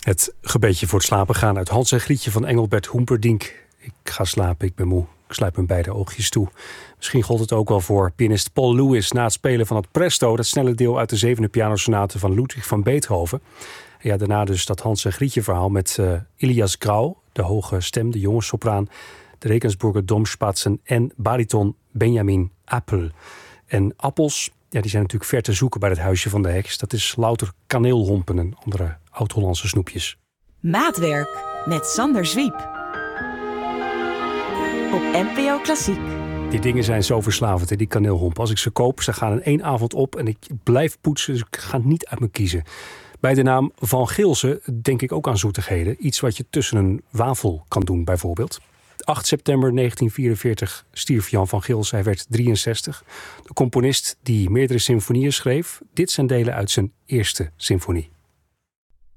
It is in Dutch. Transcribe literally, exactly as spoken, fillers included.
Het gebedje voor het slapen gaan uit Hans en Grietje van Engelbert Humperdinck. Ik ga slapen, ik ben moe. Ik sluit mijn beide oogjes toe. Misschien gold het ook wel voor pianist Paul Lewis na het spelen van het Presto, dat snelle deel uit de zevende pianosonate van Ludwig van Beethoven. En ja, daarna dus dat Hans en Grietje verhaal met uh, Ilias Grau, de hoge stem, de jonge sopraan, de Regensburger Domspatzen en bariton Benjamin Appel. En appels, ja, die zijn natuurlijk ver te zoeken bij het huisje van de heks. Dat is louter kaneelhompen en andere oud-Hollandse snoepjes. Maatwerk met Sander Zwiep. Op N P O Klassiek. Die dingen zijn zo verslavend, hè, die kaneelhompen. Als ik ze koop, ze gaan in één avond op en ik blijf poetsen, dus ik ga niet uit me kiezen. Bij de naam Van Gilsen denk ik ook aan zoetigheden. Iets wat je tussen een wafel kan doen, bijvoorbeeld. acht september negentien vierenveertig stierf Jan van Gilsen. Hij werd drieënzestig. De componist die meerdere symfonieën schreef. Dit zijn delen uit zijn eerste symfonie.